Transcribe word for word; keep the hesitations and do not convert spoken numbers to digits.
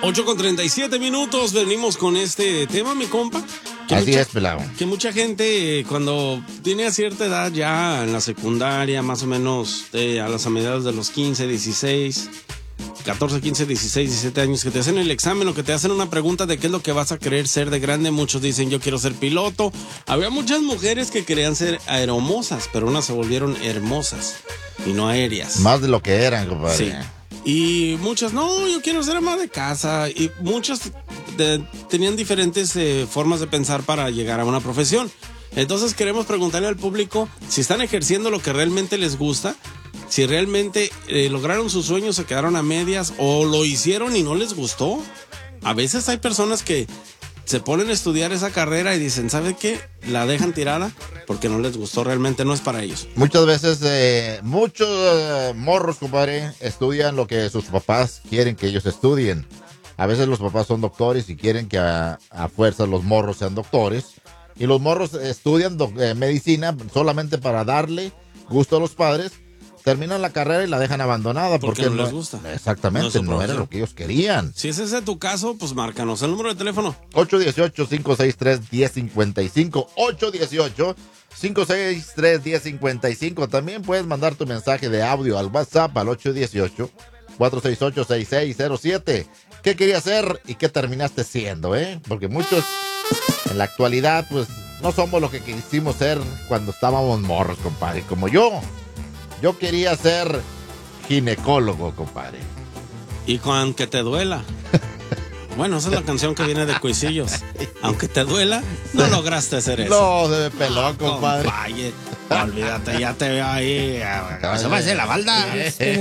ocho con treinta y siete minutos, venimos con este tema, mi compa. Que Así mucha, es, pelado. Que mucha gente, cuando tiene cierta edad ya en la secundaria, más o menos eh, a las a mediados de los quince, dieciséis, catorce, quince, dieciséis, diecisiete años, que te hacen el examen o que te hacen una pregunta de qué es lo que vas a querer ser de grande. Muchos dicen, yo quiero ser piloto. Había muchas mujeres que querían ser aeromosas, pero unas se volvieron hermosas y no aéreas. Más de lo que eran, compadre. Sí. Y muchas, no, yo quiero ser ama de casa. Y muchas de, tenían diferentes eh, formas de pensar para llegar a una profesión. Entonces queremos preguntarle al público si están ejerciendo lo que realmente les gusta, si realmente eh, lograron sus sueños, se quedaron a medias o lo hicieron y no les gustó. A veces hay personas que se ponen a estudiar esa carrera y dicen, ¿sabe qué? La dejan tirada porque no les gustó, realmente no es para ellos. Muchas veces, eh, muchos eh, morros, compadre, estudian lo que sus papás quieren que ellos estudien. A veces los papás son doctores y quieren que a, a fuerza los morros sean doctores. Y los morros estudian doc- eh, medicina solamente para darle gusto a los padres. Terminan la carrera y la dejan abandonada porque, porque no les gusta. Exactamente, no, no era lo que ellos querían. Si ese es tu caso, pues márcanos el número de teléfono. ocho uno ocho, cinco seis tres, uno cero cinco cinco. ocho uno ocho, cinco seis tres, uno cero cinco cinco. También puedes mandar tu mensaje de audio al WhatsApp al ocho uno ocho, cuatro seis ocho, seis seis cero siete. ¿Qué querías ser y qué terminaste siendo, eh? Porque muchos en la actualidad, pues, no somos lo que quisimos ser cuando estábamos morros, compadre. Como yo. Yo quería ser ginecólogo, compadre. Y con aunque te duela. Bueno, esa es la canción que viene de Cuisillos. Aunque te duela, no lograste hacer eso. No, de pelón, compadre. Compadre, olvídate, ya te veo ahí. Se va a hacer la balda.